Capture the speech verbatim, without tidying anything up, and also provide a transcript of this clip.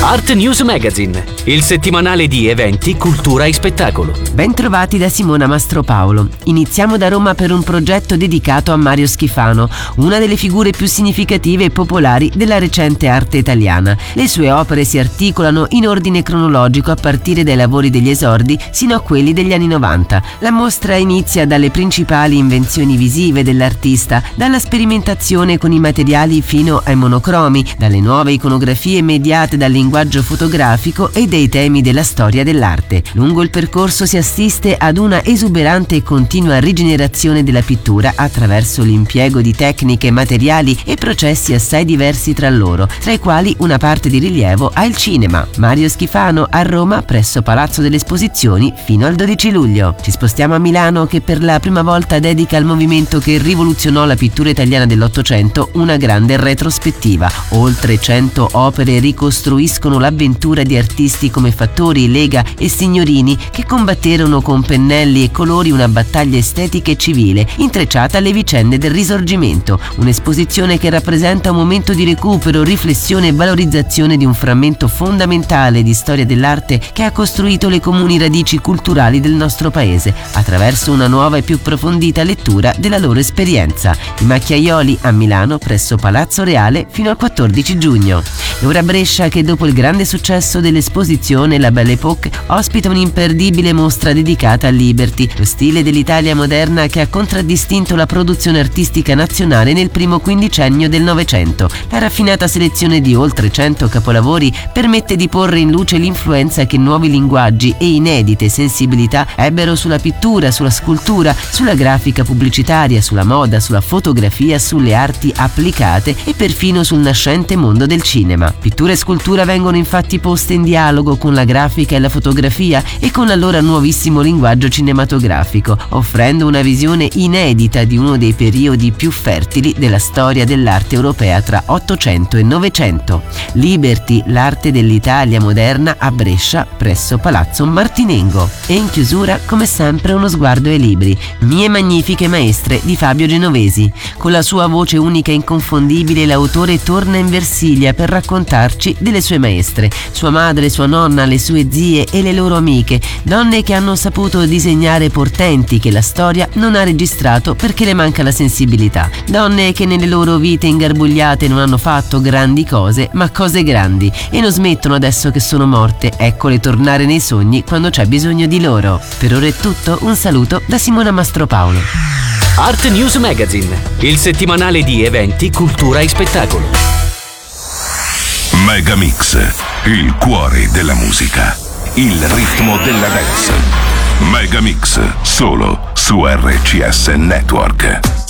Art News Magazine, il settimanale di eventi, cultura e spettacolo. Bentrovati da Simona Mastropaolo. Iniziamo da Roma per un progetto dedicato a Mario Schifano, una delle figure più significative e popolari della recente arte italiana. Le sue opere si articolano in ordine cronologico a partire dai lavori degli esordi sino a quelli degli anni novanta. La mostra inizia dalle principali invenzioni visive dell'artista, dalla sperimentazione con i materiali fino ai monocromi, dalle nuove iconografie mediate dal linguaggio fotografico e dei temi della storia dell'arte. Lungo il percorso si assiste ad una esuberante e continua rigenerazione della pittura attraverso l'impiego di tecniche, materiali e processi assai diversi tra loro, tra i quali una parte di rilievo ha il cinema. Mario Schifano a Roma presso Palazzo delle Esposizioni fino al dodici luglio. Ci spostiamo a Milano, che per la prima volta dedica al movimento che rivoluzionò la pittura italiana dell'Ottocento una grande retrospettiva. Oltre cento opere ricostruiscono l'avventura di artisti come Fattori, Lega e Signorini, che combatterono con pennelli e colori una battaglia estetica e civile intrecciata alle vicende del Risorgimento. Un'esposizione che rappresenta un momento di recupero, riflessione e valorizzazione di un frammento fondamentale di storia dell'arte che ha costruito le comuni radici culturali del nostro paese attraverso una nuova e più approfondita lettura della loro esperienza. I Macchiaioli a Milano presso Palazzo Reale fino al quattordici giugno. E ora Brescia, che dopo il grande successo dell'esposizione La Belle Époque ospita un'imperdibile mostra dedicata a Liberty, lo stile dell'Italia moderna che ha contraddistinto la produzione artistica nazionale nel primo quindicennio del Novecento. La raffinata selezione di oltre cento capolavori permette di porre in luce l'influenza che nuovi linguaggi e inedite sensibilità ebbero sulla pittura, sulla scultura, sulla grafica pubblicitaria, sulla moda, sulla fotografia, sulle arti applicate e perfino sul nascente mondo del cinema. Pittura e scultura vengono infatti poste in dialogo con la grafica e la fotografia e con l'allora nuovissimo linguaggio cinematografico, offrendo una visione inedita di uno dei periodi più fertili della storia dell'arte europea tra Ottocento e Novecento. Liberty, l'arte dell'Italia moderna a Brescia presso Palazzo Martinengo. E in chiusura, come sempre, uno sguardo ai libri. Mie magnifiche maestre di Fabio Genovesi. Con la sua voce unica e inconfondibile, l'autore torna in Versilia per raccontarci delle sue maestre, sua madre, sua nonna, le sue zie e le loro amiche, donne che hanno saputo disegnare portenti che la storia non ha registrato perché le manca la sensibilità, donne che nelle loro vite ingarbugliate non hanno fatto grandi cose, ma cose grandi, e non smettono adesso che sono morte, eccole tornare nei sogni quando c'è bisogno di loro. Per ora è tutto, un saluto da Simona Mastropaolo. Art News Magazine, il settimanale di eventi, cultura e spettacolo. Megamix, il cuore della musica, il ritmo della dance. Megamix, solo su R C S Network.